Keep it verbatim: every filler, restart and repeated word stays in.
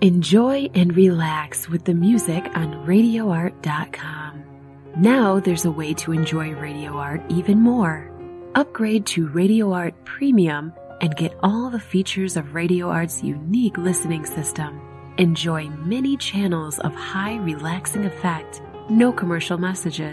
Enjoy and relax with the music on radio art dot com. Now there's a way to enjoy Radio Art even more. Upgrade to Radio Art Premium and get all the features of Radio Art's unique listening system. Enjoy many channels of high relaxing effect, no commercial messages.